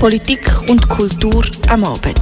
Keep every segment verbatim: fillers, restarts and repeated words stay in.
Politik und Kultur am Abend.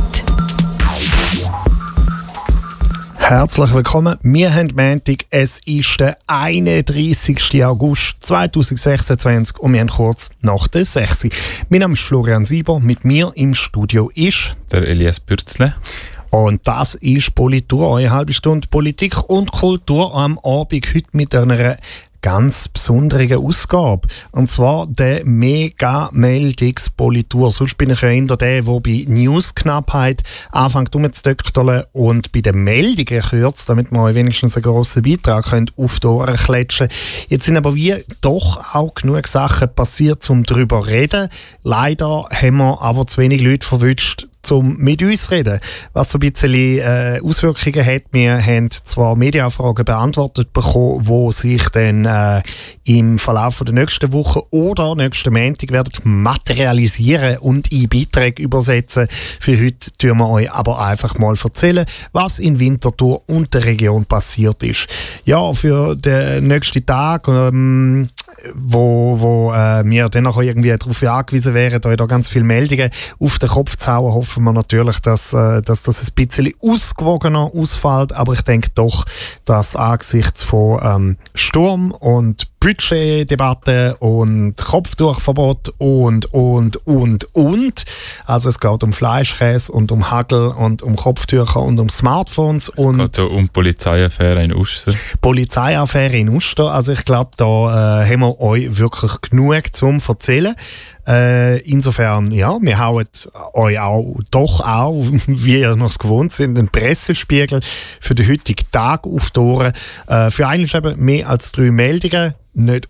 Herzlich willkommen. Wir haben Montag, es ist der einunddreissigsten August zweitausendsechsundzwanzig und wir haben kurz nach der sechs. Mein Name ist Florian Sieber, mit mir im Studio ist der Elias Bürzle. Und das ist Politur, eine halbe Stunde Politik und Kultur am Abend, heute mit einer ganz besondere Ausgabe. Und zwar der Mega-Meldungspolitur. Sonst bin ich ja eher der, der bei Newsknappheit anfängt rumzudökteln und bei den Meldungen kürzt, damit wir euch wenigstens einen grossen Beitrag könnt auf die Ohren klatschen. Jetzt sind aber wie doch auch genug Sachen passiert, um darüber zu reden. Leider haben wir aber zu wenig Leute verwünscht, um mit uns zu reden. Was so ein bisschen äh, Auswirkungen hat. Wir haben zwar Medienanfragen beantwortet bekommen, die sich dann äh, im Verlauf der nächsten Woche oder nächsten Montag werden materialisieren und in Beiträge übersetzen. Für heute tun wir euch aber einfach mal erzählen, was in Winterthur und der Region passiert ist. Ja, für den nächsten Tag ähm, wo, wo äh, wir dann auch irgendwie darauf angewiesen wären, euch da ganz viele Meldungen auf den Kopf zu hauen, hoffen wir natürlich, dass, äh, dass das ein bisschen ausgewogener ausfällt, aber ich denke doch, dass angesichts von ähm, Sturm und Budgetdebatte und Kopftuchverbot und, und, und, und. Also es geht um Fleischkäse und um Hagel und um Kopftücher und um Smartphones. Es und geht auch um Polizeiaffäre in Uster. Polizeiaffäre in Uster. Also ich glaube, da äh, haben wir euch wirklich genug zum Erzählen. Äh, insofern, ja, wir hauen euch auch, doch auch, wie ihr noch gewohnt sind, den Pressespiegel für den heutigen Tag auf die Ohren. Äh, für einen ist eben mehr als drei Meldungen, nicht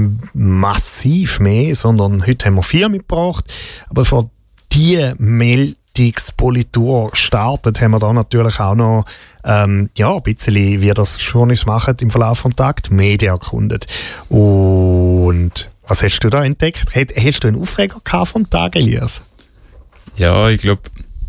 massiv mehr, sondern heute haben wir vier mitgebracht. Aber für diese Meldungspolitur startet, haben wir da natürlich auch noch ähm, ja, ein bisschen, wie das Journalisten machen, im Verlauf des Tages die Medien erkundet. Und was hast du da entdeckt? Hast du einen Aufreger gehabt vom Tag, Elias? Ja, ich glaube,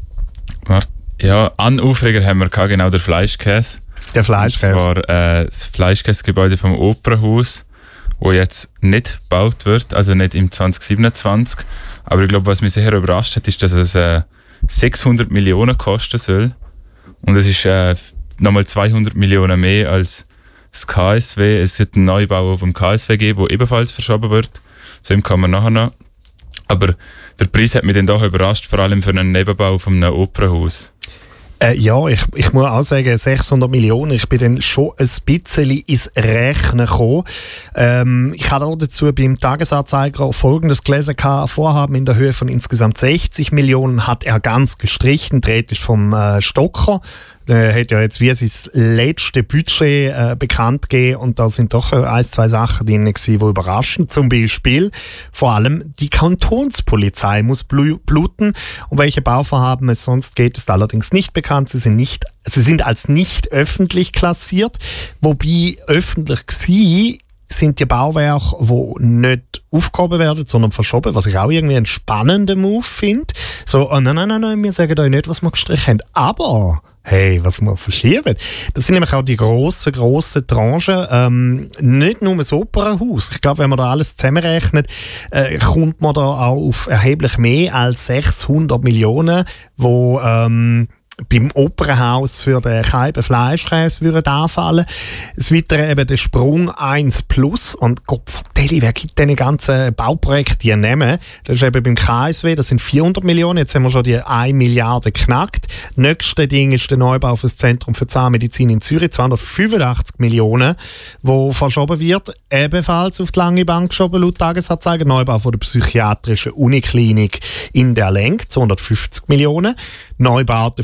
ja, einen Aufreger haben wir gehabt, genau der Fleischkäse. Der Fleischkäse. Und zwar äh, das Fleischkäsegebäude vom Opernhaus, wo jetzt nicht gebaut wird, also nicht im zwanzig siebenundzwanzig. Aber ich glaube, was mich sehr überrascht hat, ist, dass es äh, sechshundert Millionen kosten soll. Und es ist äh, nochmal zweihundert Millionen mehr als das K S W. Es wird einen Neubau vom K S W geben, der ebenfalls verschoben wird. Zu dem kommen wir nachher noch. Aber der Preis hat mich dann doch überrascht, vor allem für einen Nebenbau von einem Opernhaus. Äh, ja, ich, ich muss auch sagen, sechshundert Millionen, ich bin dann schon ein bisschen ins Rechnen gekommen. Ähm, ich habe auch dazu beim Tagesanzeiger Folgendes gelesen: Vorhaben in der Höhe von insgesamt sechzig Millionen hat er ganz gestrichen. Die Rede ist vom äh, Stocker. Der hat ja jetzt wie sein letztes Budget äh, bekannt gegeben und da sind doch äh, ein, zwei Sachen drin gewesen, die überraschen. Zum Beispiel vor allem die Kantonspolizei muss blu- bluten. Um welche Bauvorhaben es sonst geht, ist allerdings nicht bekannt. Sie sind nicht, sie sind als nicht öffentlich klassiert, wobei öffentlich gewesen sind die Bauwerke, die nicht aufgehoben werden, sondern verschoben, was ich auch irgendwie einen spannenden Move finde. So, oh nein, nein, nein, nein, wir sagen euch nicht, was wir gestrichen haben, aber hey, was wir verschieben. Das sind nämlich auch die grossen, grossen Tranchen. Ähm, nicht nur das Opernhaus. Ich glaube, wenn man da alles zusammenrechnet, äh, kommt man da auch auf erheblich mehr als sechshundert Millionen, wo ähm, beim Opernhaus für den Scheiben Fleischkäse würden anfallen. Das Weitere eben der Sprung eins plus. Und Gott vertelle, wer gibt diese ganzen Bauprojekte die nehmen? Das ist eben beim K S W, das sind vierhundert Millionen. Jetzt haben wir schon die eine Milliarde geknackt. Nächste Ding ist der Neubau für das Zentrum für Zahnmedizin in Zürich, zweihundertfünfundachtzig Millionen, wo verschoben wird. Ebenfalls auf die lange Bank geschoben, laut Tagesanzeiger. Neubau von der psychiatrischen Uniklinik in der Lenk, zweihundertfünfzig Millionen. Neubauten